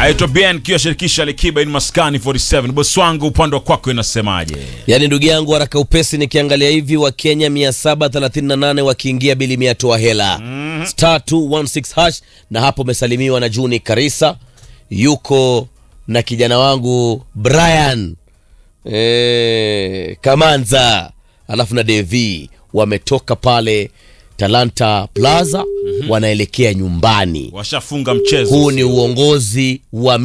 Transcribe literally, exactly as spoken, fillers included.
Aitwa Ben Kio shirikisha Likiba in Maskani arobaini na saba. Boss wangu upande wa kwako inasemaje? Yaani ndugu yangu haraka upesi nikiangalia hivi wa Kenya mia saba thelathini na nane wakiingia bili mia toa hela. Mm. star two one six hash na hapo umesalimiwa na Juni Karisa. Yuko na kijana wangu Brian eh Kamanza alafu na Devi wametoka pale Talanta Plaza. Mm-hmm. Wanaelekea nyumbani. Washafunga mchezo. Huu ni uongozi wa